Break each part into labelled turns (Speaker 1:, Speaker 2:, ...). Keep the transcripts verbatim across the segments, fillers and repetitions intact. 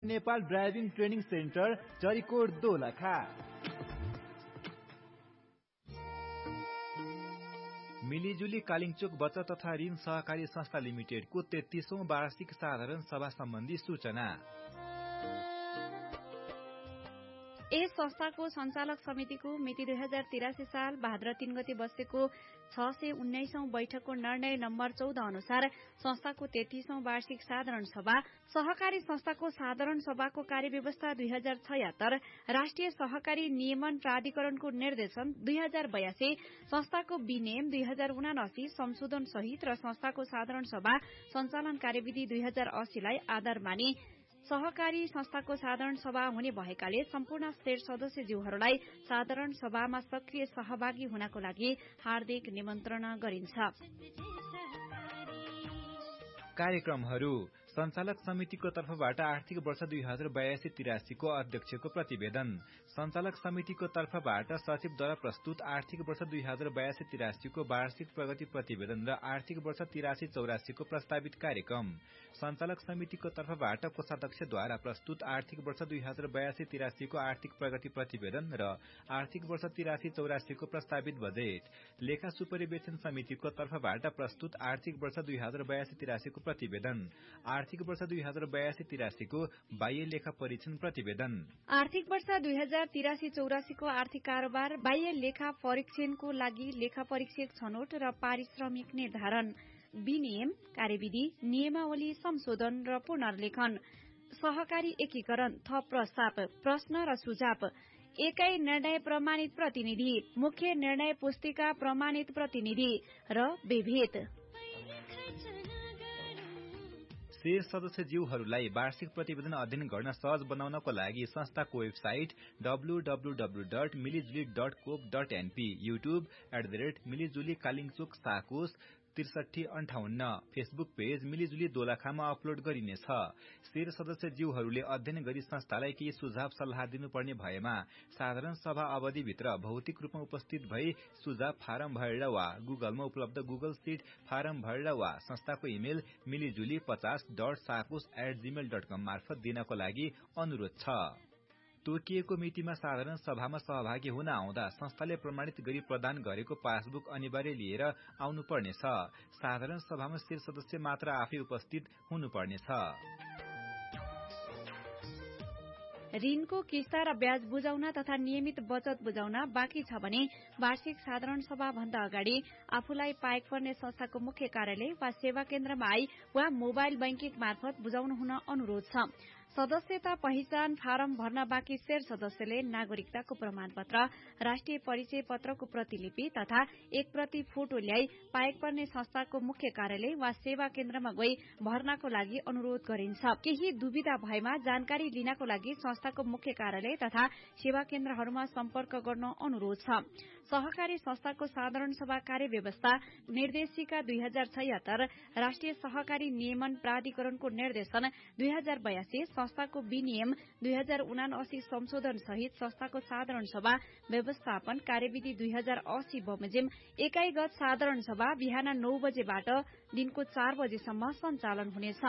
Speaker 1: Nepal driving training centre Charikot Dolakha. मिलिजुली कालिङचोक बचत तथा ऋण सहकारी संस्था लिमिटेडको तेत्तीसौं वार्षिक साधारण सभा सम्बन्धी सूचना।
Speaker 2: यस संस्थाको सञ्चालक समितिको मिति दुई हजार तिरासी साल भाद्र तीन गते बसेको छ सय उन्नाइसौं बैठकको निर्णय नम्बर चौध अनुसार संस्थाको तेत्तीसौं वार्षिक साधारण सभा, सहकारी संस्थाको साधारण सभाको कार्यव्यवस्था दुई हजार छयत्तर, राष्ट्रिय सहकारी नियमन प्राधिकरणको निर्देशन दुई हजार बयासी, संस्थाको विनियम दुई हजार उनासी संशोधन सहित र संस्थाको साधारण सभा सञ्चालन कार्यविधि दुई हजार अस्सीलाई आधार मानि सहकारी संस्थाको साधारण सभा हुने भएकाले सम्पूर्ण शेर सदस्यज्यूहरूलाई साधारण सभामा सक्रिय सहभागी हुनको लागि हार्दिक निमन्त्रणा गरिन्छ।
Speaker 1: कार्यक्रमहरू सञ्चालक समितिको तर्फबाट आर्थिक वर्ष दुई हजार बयासी तिरासीको अध्यक्षको प्रतिवेदन, सञ्चालक समितिको तर्फबाट सचिवद्वारा प्रस्तुत आर्थिक वर्ष दुई हजार बयासी तिरासीको वार्षिक प्रगति प्रतिवेदन र आर्थिक वर्ष तिरासी चौरासीको प्रस्तावित कार्यक्रम, सञ्चालक समितिको तर्फबाट कोषाध्यक्षद्वारा प्रस्तुत आर्थिक वर्ष दुई हजार बयासी तिरासीको आर्थिक प्रगति प्रतिवेदन र आर्थिक वर्ष तिरासी चौरासीको प्रस्तावित बजेट, लेखा सुपरिवेक्षण समितिको तर्फबाट प्रस्तुत आर्थिक वर्ष दुई हजार बयासी तिरासीको प्रतिवेदन, आर्थिक वर्ष दुई हजार बयासी तिरासीको बाह्य लेखा परीक्षण प्रतिवेदन,
Speaker 2: आर्थिक वर्ष दुई हजार तिरासी चौरासीको आर्थिक कारोबार, बाह्य लेखा परीक्षणको लागि लेखा परीक्षक छनौट र पारिश्रमिक निर्धारण, विनियम, कार्यविधि, नियमावली संशोधन र पुनर्लेखन, सहकारी एकीकरण, थप प्रस्ताव, प्रश्न र सुझाव, एकै निर्णय प्रमाणित प्रतिनिधि, मुख्य निर्णय पुस्तिका प्रमाणित प्रतिनिधि र विभेद।
Speaker 1: शेर सदस्यज्यूहरूलाई वार्षिक प्रतिवेदन अध्ययन गर्न सहज बनाउनको लागि संस्थाको website W W W dot मिलिजुली dot cope dot NP, YouTube at the rate मिलिजुली कालिङचोक साकोस त्रिसठी अन्ठाउन्न, फेसबुक पेज मिलिजुली दोलखामा अपलोड गरिनेछ। शेर सदस्यज्यूहरूले अध्ययन गरी संस्थालाई केही सुझाव सल्लाह दिनुपर्ने भएमा साधारण सभा अवधिभित्र भौतिक रूपमा उपस्थित भई सुझाव फारम भरेर वा गुगलमा उपलब्ध गुगल सीट फारम भरेर वा संस्थाको इमेल मिलिजुली पचास डट साकोस एट जीमेल डट कम मार्फत दिनको लागि अनुरोध छ। तोकिएको मितिमा साधारण सभामा सहभागी हुन आउँदा संस्थाले प्रमाणित गरी प्रदान गरेको पासबुक अनिवार्य लिएर आउनुपर्नेछ। साधारण सभामा शेर सदस्य मात्र आफै उपस्थित हुनुपर्नेछ।
Speaker 2: ऋणको किस्ता र ब्याज बुझाउन तथा नियमित बचत बुझाउन बाँकी छ भने वार्षिक साधारण सभा भन्दा अगाडि आफूलाई पाएक पर्ने संस्थाको मुख्य कार्यालय वा सेवा केन्द्रमा आई वा मोबाइल बैंकिङ मार्फत बुझाउनु हुन अनुरोध छ। सदस्यता पहिचान फारम भर्न बाँकी शेर सदस्यले नागरिकताको प्रमाणपत्र, राष्ट्रिय परिचय पत्रको प्रतिलिपि तथा एक प्रति फोटो ल्याई पाएक पर्ने संस्थाको मुख्य कार्यालय वा सेवा केन्द्रमा गई भर्नको लागि अनुरोध गरिन्छ। केही दुविधा भएमा जानकारी लिनको लागि संस्थाको मुख्य कार्यालय तथा सेवा केन्द्रहरूमा सम्पर्क गर्न अनुरोध छ। सहकारी संस्थाको साधारण सभा कार्यव्यवस्था निर्देशिका दुई हजार छयत्तर, राष्ट्रिय सहकारी नियमन प्राधिकरणको निर्देशन दुई हजार बयासी, संस्थाको विनियम दुई हजार उनासी संशोधन सहित संस्थाको साधारण सभा व्यवस्थापन कार्यविधि दुई हजार अस्सी बमोजिम एकाइगत साधारण सभा बिहान नौ बजेबाट दिनको चार बजेसम्म सञ्चालन हुनेछ।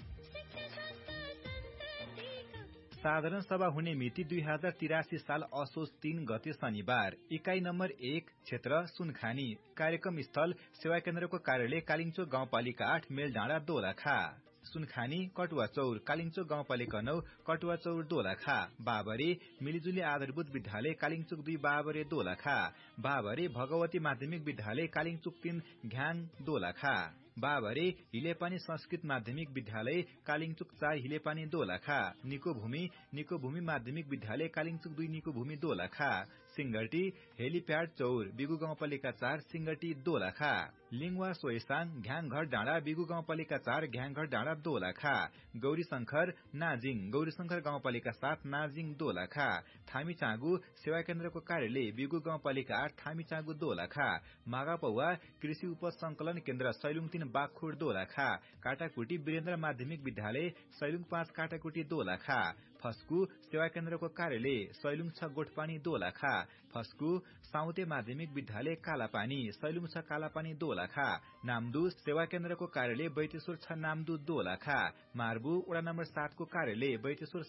Speaker 1: साधारण सभा हुने मिति दुई हजार तिरासी साल असोज तीन गते शनिबार, इकाई नम्बर एक, क्षेत्र सुनखानी, कार्यक्रम स्थल सेवा केन्द्रको कार्यालय कालिङचोक गाउँपालिका आठ, मेलडाँडा दोलखा। सुनखानी कटुवा चौर, कालिङचोक गाउँपालिका नौ, कटुवा चौर दोलखा। बाबरे मिलिजुली आधारभूत विद्यालय कालिङचोक दुई, बाबरे दोलखा। बाबरे भगवती माध्यमिक विद्यालय कालिङचोक तीन, घ्याङ दोलखा। बाबरे हिलेपानी संस्कृत माध्यमिक विद्यालय कालिङचोक चार, हिलेपानी दोलखा। निको भूमि निको भूमि माध्यमिक विद्यालय कालिङचोक दुई, निको भूमि दोलखा। सिंगटी हेलिप्याड चौर, बिगु गाउँपालिका चार, सिंगटी दोलखा। लिङवा सोयसाङ घ्याङघर डाँडा, बिगु गाउँपालिका चार, घ्याङघर डाँडा दोलखा। गौरी शंकर नाजिङ, गौरी शंकर गाउँपालिका सात, नाजिङ दोलखा। थामी चाँगु सेवा केन्द्रको कार्यालय बिगु गाउँपालिका आठ, थामी चाँगु दोलखा। मागापौवा कृषि उपज संकलन केन्द्र सैलुङ तीन, बागखोर दोलखा। काटाकुटी वीरेन्द्र माध्यमिक विद्यालय सैलुङ पाँच, काटाकुटी दोलखा। फस्कु सेवा केन्द्रको कार्यालय सैलुङ छ, गोठपानी दोलखा। फस्कु साउते माध्यमिक विद्यालय कालापानी सैलुङ छ, कालापानी दोलखा। नामदु सेवा केन्द्रको कार्यालय बैतेश्वर छ, नामदु दोलखा। मार्बु वडा नम्बर सात को कार्यालय बैतेश्वर